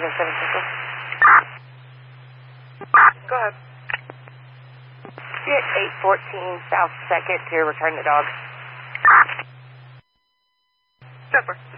Go ahead. Get 814 South 2nd to return the dog. Stepper.